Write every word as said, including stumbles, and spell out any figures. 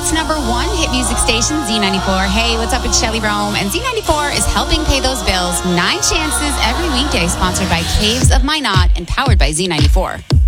Detroit's number one hit music station, Z ninety-four. Hey, what's up? It's Shelly Rome, and Z ninety-four is helping pay those bills. Nine chances every weekday, sponsored by Caves of Minot and powered by Z ninety-four.